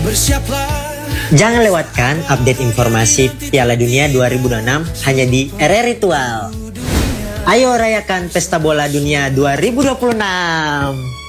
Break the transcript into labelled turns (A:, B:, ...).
A: Jangan lewatkan update informasi Piala Dunia 2026 hanya di RR Ritual. Ayo rayakan Pesta Bola Dunia 2026.